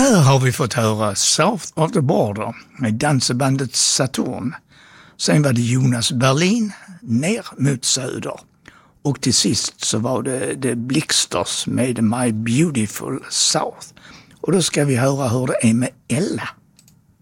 Här har vi fått höra South of the Border med dansebandet Saturn. Sen var det Jonas Berlin, Ner mot söder. Och till sist så var det The Blixters med My Beautiful South. Och då ska vi höra hur det är med Ella.